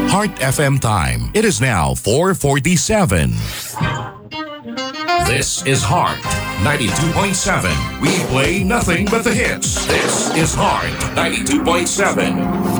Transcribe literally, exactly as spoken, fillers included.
Heart F M time. It is now four forty-seven. This is Heart ninety-two point seven. We play nothing but the hits. This is Heart ninety-two point seven.